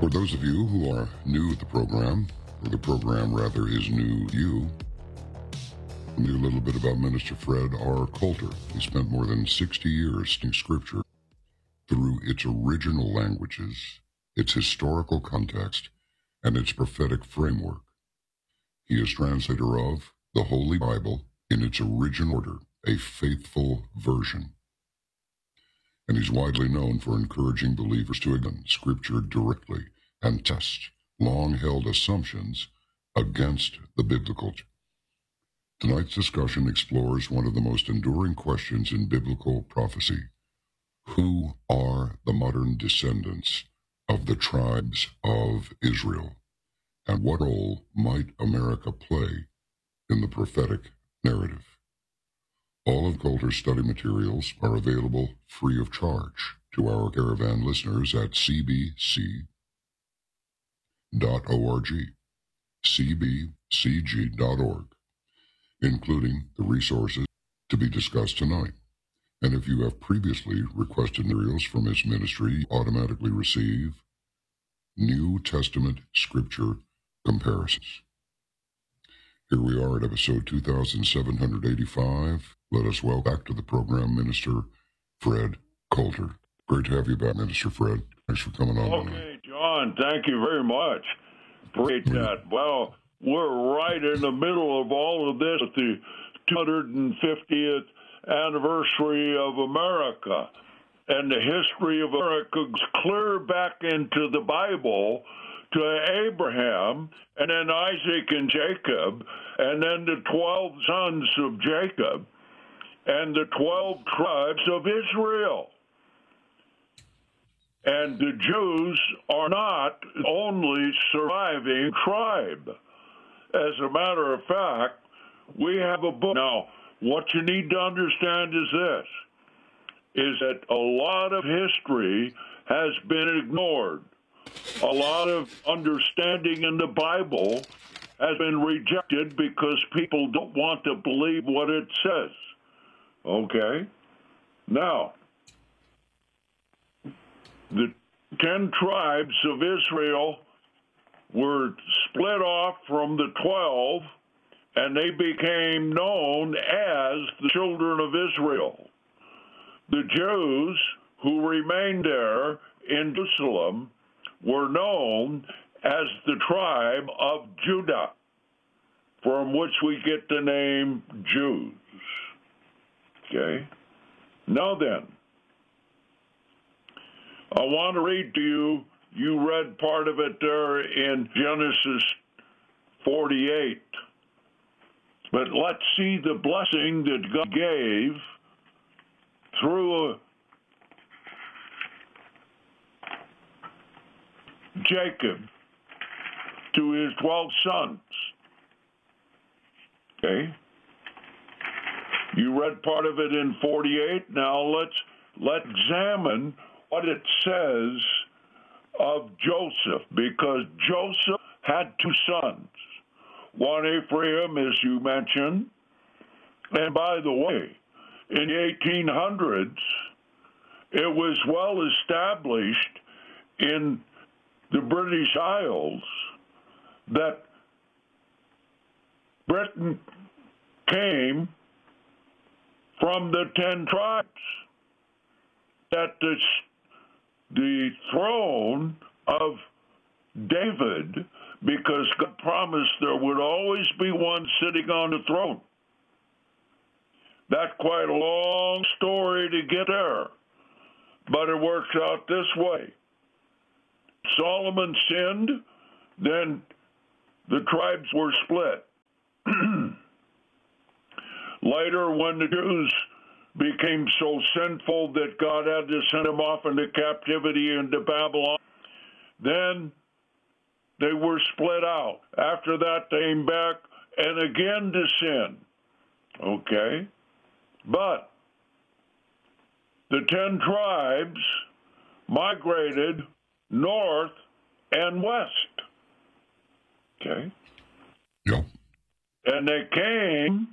For those of you who are new to the program, or the program rather is new to you, let me tell you a little bit about Minister Fred R. Coulter. He spent more than 60 years studying Scripture through its original languages, its historical context, and its prophetic framework. He is translator of the Holy Bible in its original order, a faithful version. And he's widely known for encouraging believers to examine Scripture directly and test long-held assumptions against the biblical. Tonight's discussion explores one of the most enduring questions in biblical prophecy. Who are the modern descendants of the tribes of Israel? And what role might America play in the prophetic narrative? All of Coulter's study materials are available free of charge to our Caravan listeners at cbc.org, cbcg.org, including the resources to be discussed tonight. And if you have previously requested materials from his ministry, you automatically receive New Testament Scripture comparisons. Here we are at episode 2785. Let us welcome back to the program Minister Fred Coulter. Great to have you back, Minister Fred. Thanks for coming on tonight. Okay, John, thank you very much. Appreciate that. Well, we're right in the middle of all of this at the 250th anniversary of America. And the history of America goes clear back into the Bible to Abraham, and then Isaac and Jacob, and then the 12 sons of Jacob, and the 12 tribes of Israel. And the Jews are not the only surviving tribe. As a matter of fact, we have a book. Now, what you need to understand is this, is that a lot of history has been ignored. A lot of understanding in the Bible has been rejected because people don't want to believe what it says. Okay? Now, the 10 tribes of Israel were split off from the 12, and they became known as the children of Israel. The Jews who remained there in Jerusalem were known as the tribe of Judah, from which we get the name Jews. Okay? Now then, I want to read to you, you read part of it there in Genesis 48. But let's see the blessing that God gave through Jacob to his 12 sons. Okay? You read part of it in 48. Now let's examine what it says of Joseph, because Joseph had 2 sons. One Ephraim, as you mentioned. And by the way, in the 1800s, it was well established in the British Isles that Britain came from the 10 tribes, that the throne of David, because God promised there would always be one sitting on the throne. That's quite a long story to get there, but it works out this way. Solomon sinned, then the tribes were split. Later, when the Jews became so sinful that God had to send them off into captivity into Babylon, then they were split out. After that, they came back and again to sin. Okay? But the 10 tribes migrated north and west. Okay? Yep. And they came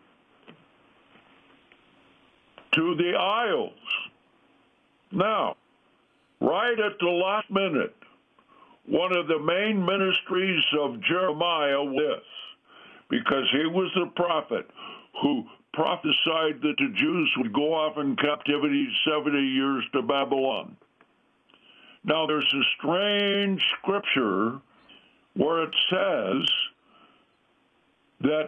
to the Isles. Now, right at the last minute, one of the main ministries of Jeremiah was this, because he was the prophet who prophesied that the Jews would go off in captivity 70 years to Babylon. Now, there's a strange scripture where it says that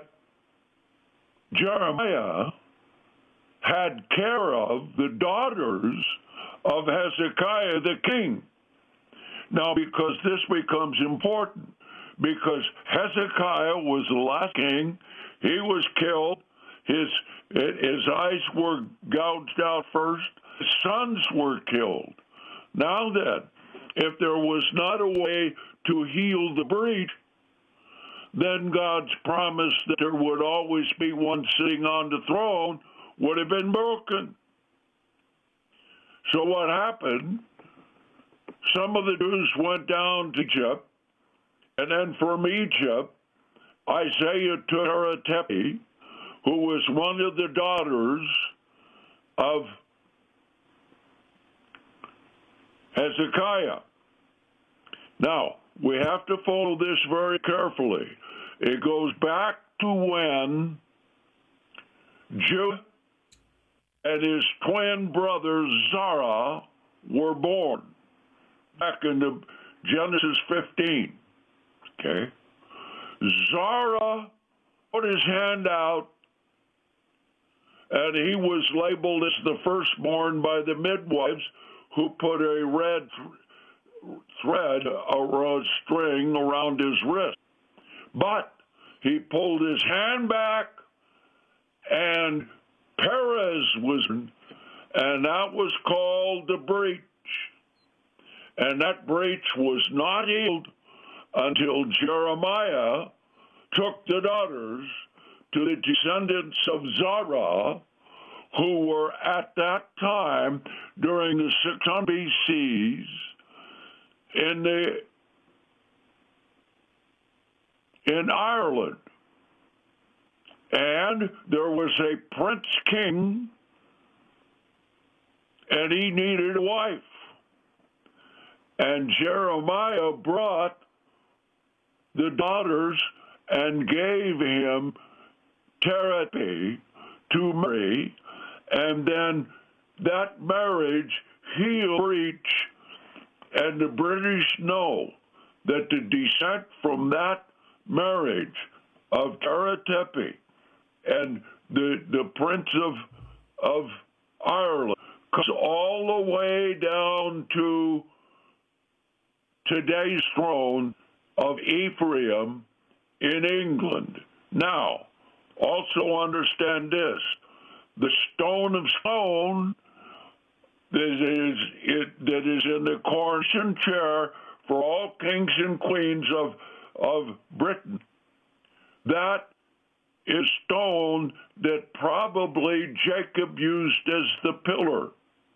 Jeremiah had care of the daughters of Hezekiah the king. Now, because this becomes important, because Hezekiah was the last king, he was killed, his eyes were gouged out first, his sons were killed. Now then, if there was not a way to heal the breach, then God's promise that there would always be one sitting on the throne would have been broken. So what happened? Some of the Jews went down to Egypt, and then from Egypt, Isaiah took Teratepi, who was one of the daughters of Hezekiah. Now, we have to follow this very carefully. It goes back to when Judah and his twin brother Zara were born, back in the Genesis 15. Okay? Zara put his hand out, and he was labeled as the firstborn by the midwives, who put a red thread or a string around his wrist. But he pulled his hand back, and Perez was, and that was called the breach. And that breach was not healed until Jeremiah took the daughters to the descendants of Zara, who were at that time during the 600 BCs in Ireland. And there was a prince king, and he needed a wife. And Jeremiah brought the daughters and gave him Terapi to marry, and then that marriage healed breach, and the British know that the descent from that marriage of Teratepi and the Prince of Ireland comes all the way down to today's throne of Ephraim in England. Now, also understand this. The stone of stone that is in the coronation chair for all kings and queens of Britain, that is stone that probably Jacob used as the pillar.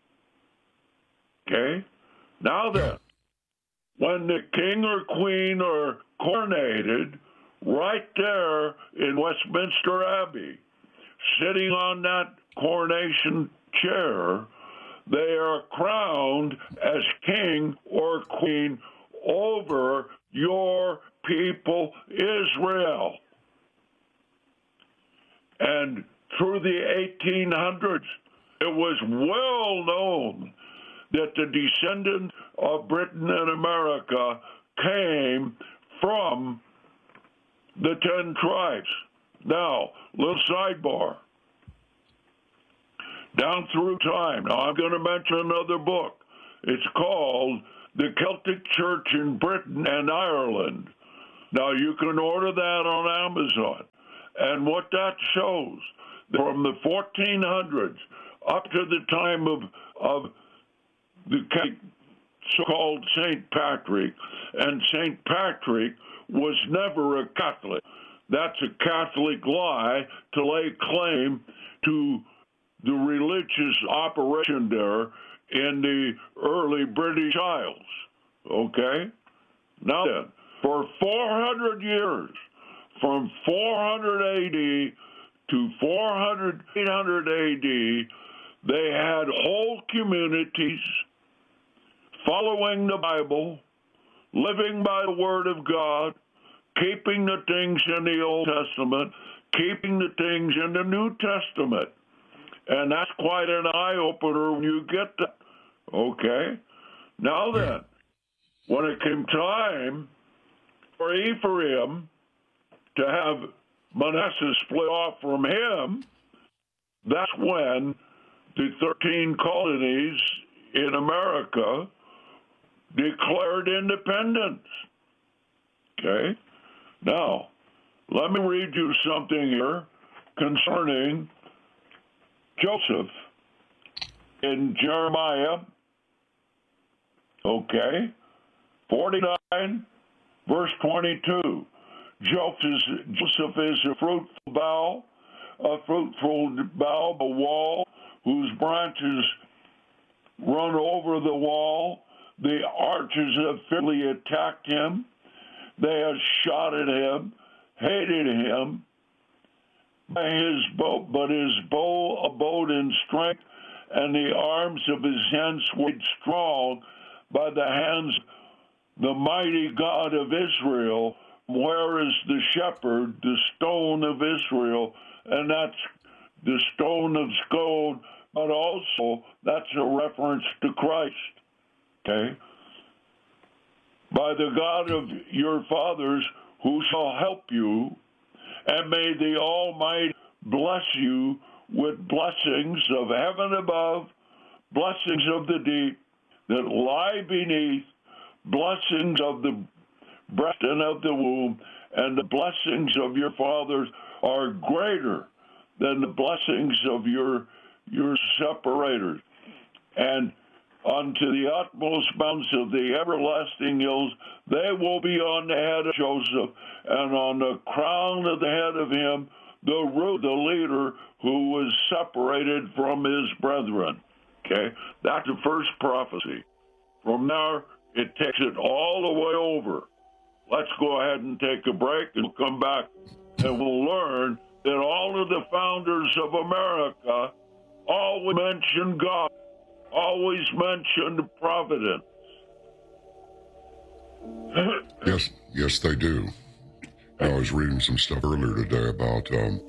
Okay? Now then, when the king or queen are coronated, right there in Westminster Abbey, sitting on that coronation chair, they are crowned as king or queen over your people Israel. And through the 1800s, it was well known that the descendants of Britain and America came from the 10 tribes. Now, little sidebar. Down through time, now I'm going to mention another book. It's called The Celtic Church in Britain and Ireland. Now, you can order that on Amazon. And what that shows, from the 1400s up to the time of the so-called St. Patrick, and St. Patrick was never a Catholic. That's a Catholic lie to lay claim to the religious operation there in the early British Isles. Okay? Now then, for 400 years, from 400 AD to 800 AD, they had whole communities following the Bible, living by the Word of God, keeping the things in the Old Testament, keeping the things in the New Testament. And that's quite an eye-opener when you get that. Okay? Now then, when it came time for Ephraim to have Manasseh split off from him, that's when the 13 colonies in America declared independence. Okay? Now, let me read you something here concerning Joseph in Jeremiah, 49, verse 22. Joseph is a fruitful bough, a wall whose branches run over the wall. The archers have fiercely attacked him. They have shot at him, hated him. But his bow abode in strength, and the arms of his hands weighed strong by the hands the mighty God of Israel. Where is the shepherd, the stone of Israel? And that's the stone of gold, but also that's a reference to Christ. Okay? By the God of your fathers, who shall help you, and may the Almighty bless you with blessings of heaven above, blessings of the deep that lie beneath, blessings of the breast and of the womb, and the blessings of your fathers are greater than the blessings of your separators. And unto the utmost bounds of the everlasting hills, they will be on the head of Joseph, and on the crown of the head of him, the leader who was separated from his brethren. Okay? That's the first prophecy. From there, it takes it all the way over. Let's go ahead and take a break and come back, and we'll learn that all of the founders of America always mentioned God, always mentioned providence. Yes, they do. I was reading some stuff earlier today about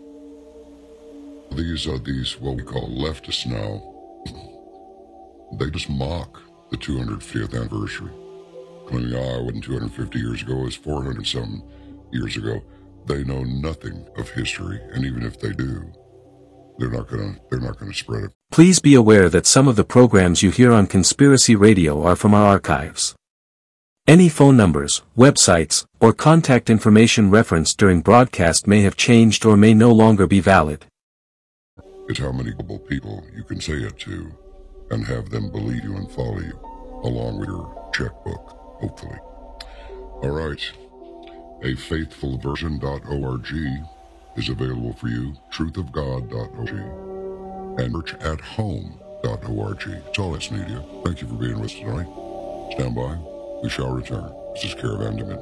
these what we call leftists now. They just mock the 250th anniversary, claiming it wasn't 250 years ago, it was 400-something years ago. They know nothing of history, and even if they do, they're not gonna spread it. Please be aware that some of the programs you hear on Conspiracy Radio are from our archives. Any phone numbers, websites, or contact information referenced during broadcast may have changed or may no longer be valid. It's how many people you can say it to and have them believe you and follow you, along with your checkbook, hopefully. All right. A faithfulversion.org is available for you, truthofgod.org, and churchathome.org. It's all that's needed. Thank you for being with us tonight. Stand by. We shall return. This is Caravan to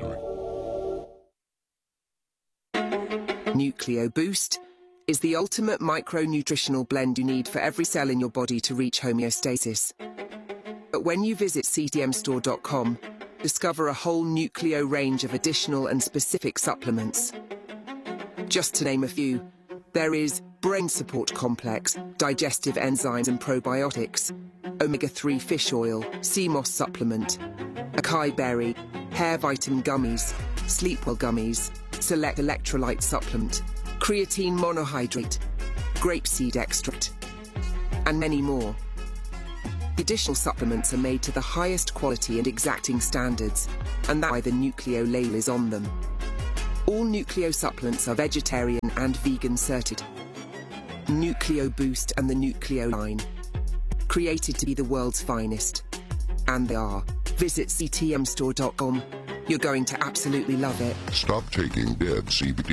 Midnight. Nucleo Boost is the ultimate micronutritional blend you need for every cell in your body to reach homeostasis. But when you visit ctmstore.com, discover a whole Nucleo range of additional and specific supplements. Just to name a few, there is Brain Support Complex, Digestive Enzymes and Probiotics, Omega-3 Fish Oil, CMOS Supplement, Acai Berry, Hair Vitamin Gummies, Sleepwell Gummies, Select Electrolyte Supplement, Creatine Monohydrate, Grapeseed Extract, and many more. Additional supplements are made to the highest quality and exacting standards, and that's why the Nucleo label is on them. All Nucleo supplements are vegetarian and vegan certified. Nucleo Boost and the Nucleo line, created to be the world's finest. And they are. Visit ctmstore.com. You're going to absolutely love it. Stop taking dead CBD.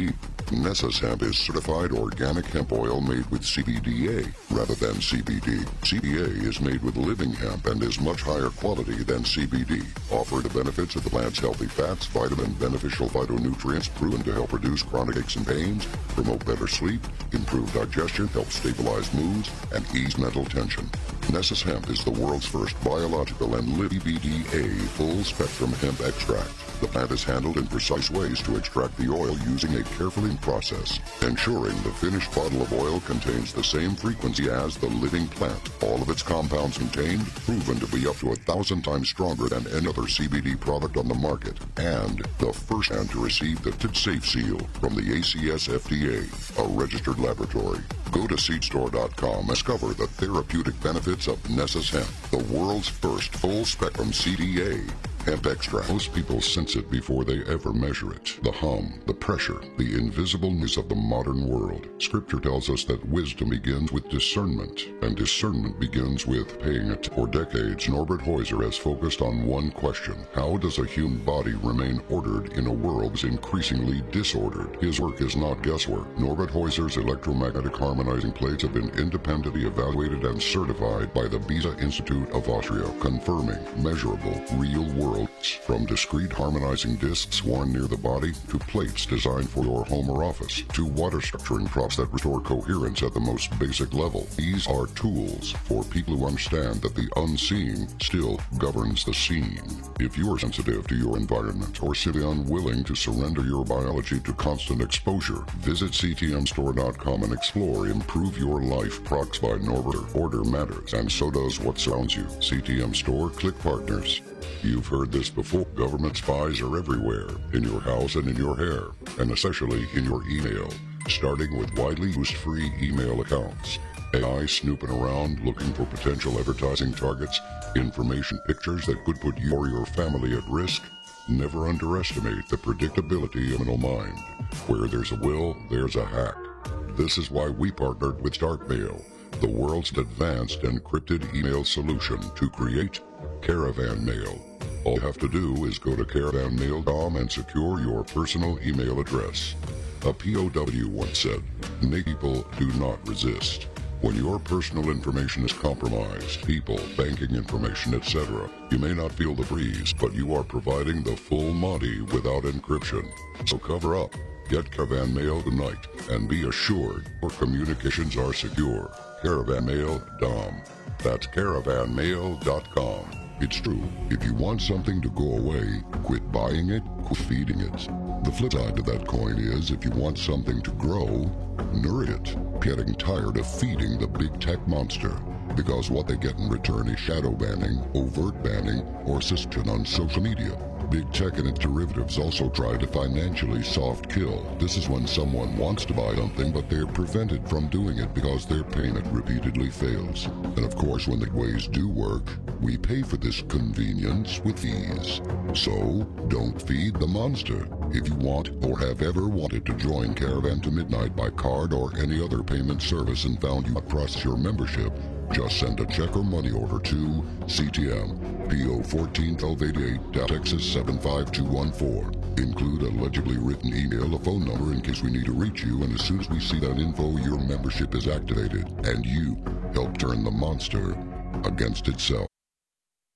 Nessus Hemp is certified organic hemp oil made with CBDA rather than CBD. CBDA is made with living hemp and is much higher quality than CBD. Offer the benefits of the plant's healthy fats, vitamin, beneficial phytonutrients proven to help reduce chronic aches and pains, promote better sleep, improve digestion, help stabilize moods, and ease mental tension. Nessus Hemp is the world's first biological and CBDA full-spectrum hemp extract. The plant is handled in precise ways to extract the oil using a carefully process, ensuring the finished bottle of oil contains the same frequency as the living plant. All of its compounds contained proven to be up to 1,000 times stronger than any other CBD product on the market, and the first hand to receive the TID-Safe seal from the ACS FDA, a registered laboratory. Go to seedstore.com and discover the therapeutic benefits of Nessus Hemp, the world's first full-spectrum CBDA hemp extract. Most people sense it before they ever measure it. The hum, the pressure, the invisibleness of the modern world. Scripture tells us that wisdom begins with discernment, and discernment begins with paying it. For decades, Norbert Heuser has focused on one question: how does a human body remain ordered in a world that's increasingly disordered? His work is not guesswork. Norbert Heuser's electromagnetic harmonizing plates have been independently evaluated and certified by the Beza Institute of Austria, confirming measurable, real-world. From discrete harmonizing discs worn near the body, to plates designed for your home or office, to water structuring props that restore coherence at the most basic level. These are tools for people who understand that the unseen still governs the seen. If you are sensitive to your environment or simply unwilling to surrender your biology to constant exposure, visit ctmstore.com and explore Improve Your Life products by Norbert. Order matters, and so does what surrounds you. CTM Store, click partners. You've heard this before. Government spies are everywhere, in your house and in your hair, and especially in your email, starting with widely used free email accounts. AI snooping around looking for potential advertising targets, information pictures that could put you or your family at risk. Never underestimate the predictability of an mind. Where there's a will, there's a hack. This is why we partnered with Darkmail, the world's advanced encrypted email solution, to create Caravan Mail. All you have to do is go to caravanmail.com and secure your personal email address. A POW once said, "Make people do not resist." When your personal information is compromised, people, banking information, etc., you may not feel the breeze, but you are providing the full Monty without encryption. So cover up. Get Caravan Mail tonight and be assured your communications are secure. Caravanmail.com. That's caravanmail.com. It's true. If you want something to go away, quit buying it, quit feeding it. The flip side to that coin is, if you want something to grow, nourish it. Getting tired of feeding the big tech monster, because what they get in return is shadow banning, overt banning, or suspicion on social media. Big tech and its derivatives also try to financially soft kill. This is when someone wants to buy something, but they're prevented from doing it because their payment repeatedly fails. And of course, when the ways do work, we pay for this convenience with fees. So, don't feed the monster. If you want or have ever wanted to join Caravan to Midnight by card or any other payment service and found you not process your membership, just send a check or money order to CTM, PO 14088, Texas 75214. Include a legibly written email, a phone number in case we need to reach you, and as soon as we see that info, your membership is activated, and you help turn the monster against itself.